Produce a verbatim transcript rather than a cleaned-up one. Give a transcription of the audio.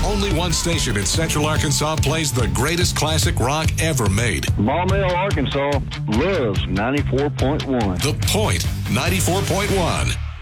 only one station in Central Arkansas plays the greatest classic rock ever made. Maumelle, Arkansas loves ninety-four point one. The Point, ninety-four point one.